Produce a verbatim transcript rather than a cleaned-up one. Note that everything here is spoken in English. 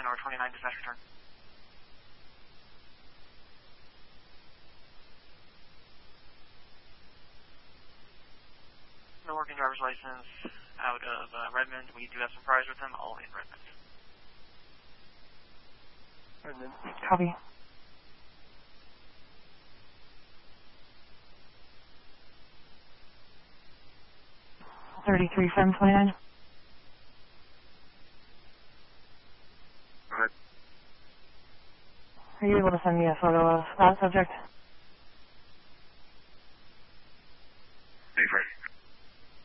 number twenty-nine, dispatch return. No working driver's license out of uh, Redmond. We do have some priors with them, all in Redmond. Redmond. Copy. thirty-three from twenty-nine. Go ahead. Are you able to send me a photo of that subject?